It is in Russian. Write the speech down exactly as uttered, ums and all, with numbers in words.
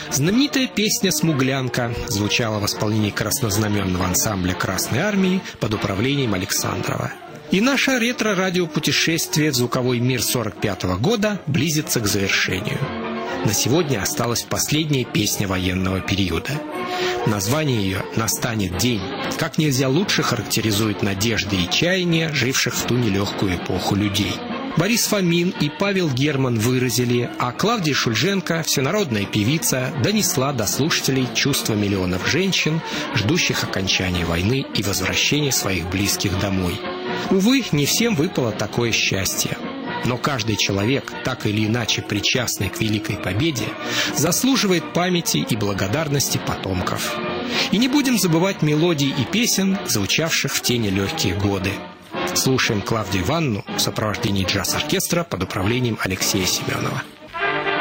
Знаменитая песня «Смуглянка» звучала в исполнении краснознаменного ансамбля Красной Армии под управлением Александрова. И наше ретро-радиопутешествие в звуковой мир сорок пятого года близится к завершению. На сегодня осталась последняя песня военного периода. Название ее «Настанет день» как нельзя лучше характеризует надежды и чаяния, живших в ту нелегкую эпоху людей. Борис Фомин и Павел Герман выразили, а Клавдия Шульженко, всенародная певица, донесла до слушателей чувства миллионов женщин, ждущих окончания войны и возвращения своих близких домой. Увы, не всем выпало такое счастье. Но каждый человек, так или иначе причастный к великой победе, заслуживает памяти и благодарности потомков. И не будем забывать мелодий и песен, звучавших в те нелегкие годы. Слушаем Клавдию Ивановну в сопровождении джаз-оркестра под управлением Алексея Семенова.